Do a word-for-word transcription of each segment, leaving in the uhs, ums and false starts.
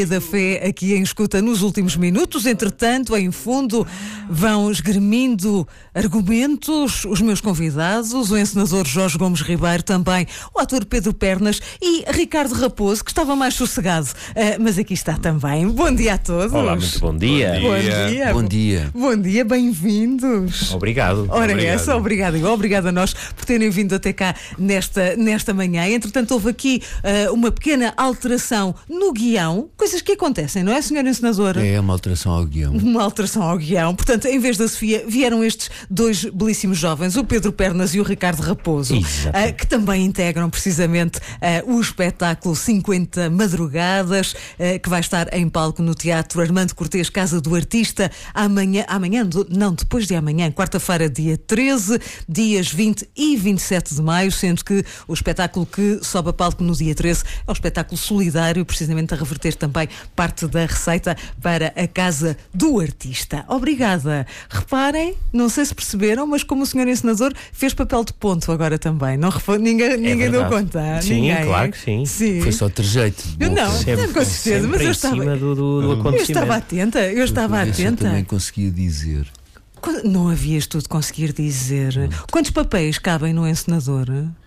Da fé aqui em escuta nos últimos minutos. Entretanto, em fundo, vão esgrimindo argumentos os meus convidados, o encenador Jorge Gomes Ribeiro, também o ator Pedro Pernas e Ricardo Raposo, que estava mais sossegado, uh, mas aqui está também. Bom dia a todos. Olá, muito bom dia. Bom dia. Bom dia. Bom dia, bem-vindos. Obrigado. Ora, obrigado. essa, obrigado. E obrigado a nós por terem vindo até cá nesta, nesta manhã. Entretanto, houve aqui uh, uma pequena alteração no guião, coisas que acontecem, não é, senhor encenador? É uma alteração ao guião. Uma alteração ao guião. Portanto, em vez da Sofia, vieram estes dois belíssimos jovens, o Pedro Pernas e o Ricardo Raposo, uh, que também integram precisamente uh, o espetáculo cinquenta Madrugadas, uh, que vai estar em palco no Teatro Armando Cortês, Casa do Artista, amanhã, amanhã, não, depois de amanhã, quarta-feira, dia treze, dias vinte e vinte e sete de maio, sendo que o espetáculo que sobe a palco no dia treze é um espetáculo solidário, precisamente a reverter também parte da receita para a Casa do Artista. Obrigada. Reparem, não sei se perceberam, mas como o senhor encenador fez papel de ponto agora também. Não refo... Ninguém, ninguém deu conta. Sim, ninguém. claro que sim. sim. Foi só trejeito. Eu não, sempre, não, com certeza, mas eu estava, em cima do, do, do acontecimento. eu estava atenta, eu estava Eu atenta. também conseguia dizer. Não havias tu de conseguir dizer. Quantos papéis cabem no encenador?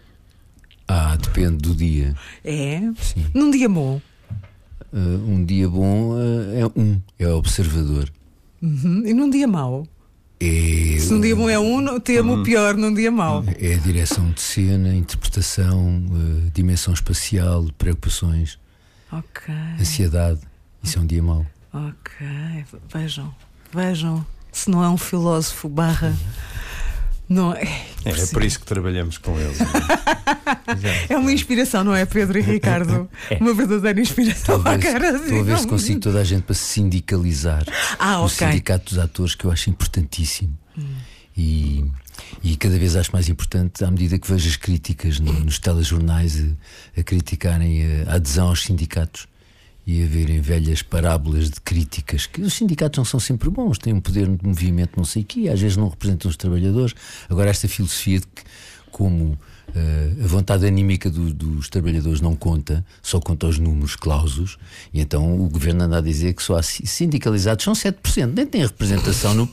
Ah, depende do dia. É? Sim. Num dia bom. Uh, um dia bom uh, é um, é observador. Uhum. E num dia mau? É, Se num dia bom é um, temo o pior num dia mau. é a direção de cena, interpretação, uh, dimensão espacial, preocupações, Ok. ansiedade. Isso é um dia mau. Ok. Vejam, vejam. Se não é um filósofo barra. Não é. É, é por isso que trabalhamos com eles. É uma inspiração, não é, Pedro e Ricardo? É. Uma verdadeira inspiração à cara. Estou a ver se consigo toda a gente para se sindicalizar. Ah, O ok. sindicato dos atores, que eu acho importantíssimo. Hum. E, e cada vez acho mais importante, à medida que vejo as críticas no, nos telejornais a, a criticarem a, a adesão aos sindicatos e a verem velhas parábolas de críticas, que os sindicatos não são sempre bons, têm um poder de movimento não sei o quê, às vezes não representam os trabalhadores. Agora esta filosofia de que, como uh, a vontade anímica do, dos trabalhadores não conta, só conta os números clausos, e então o governo anda a dizer que só há sindicalizados são sete por cento, nem têm representação no,